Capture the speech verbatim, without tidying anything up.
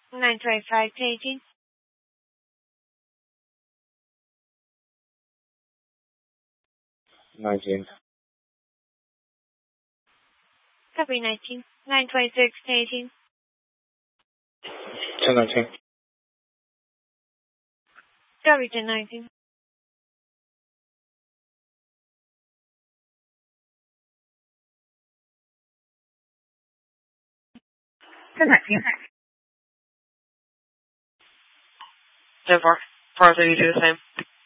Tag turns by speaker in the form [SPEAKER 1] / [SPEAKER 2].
[SPEAKER 1] nine twenty-five to eighteen.
[SPEAKER 2] nineteen.
[SPEAKER 1] Copy nineteen. nine twenty-six to eighteen.
[SPEAKER 2] ten nineteen.
[SPEAKER 1] Copy ten nineteen.
[SPEAKER 3] ten nineteen.
[SPEAKER 4] ten four. four thirty-two the same.